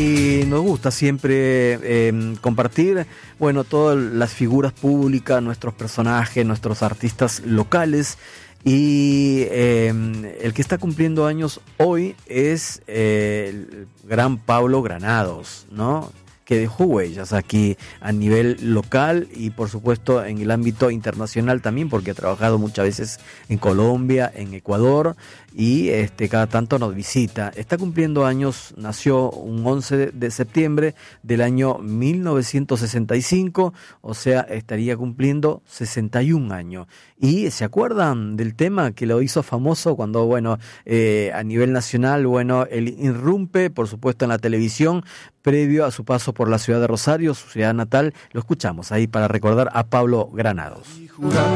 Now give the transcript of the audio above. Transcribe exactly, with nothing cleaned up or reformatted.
y nos gusta siempre eh, compartir, bueno, todas las figuras públicas, nuestros personajes, nuestros artistas locales. Y eh, el que está cumpliendo años hoy es eh, el gran Pablo Granados, ¿no? Que dejó huellas aquí a nivel local y por supuesto en el ámbito internacional también, porque ha trabajado muchas veces en Colombia, en Ecuador, y este cada tanto nos visita. Está cumpliendo años, nació un once de septiembre del año mil novecientos sesenta y cinco, o sea, estaría cumpliendo sesenta y un años. Y se acuerdan del tema que lo hizo famoso cuando, bueno, eh, a nivel nacional, bueno, él irrumpe, por supuesto, en la televisión, previo a su paso por la ciudad de Rosario, su ciudad natal. Lo escuchamos ahí para recordar a Pablo Granados.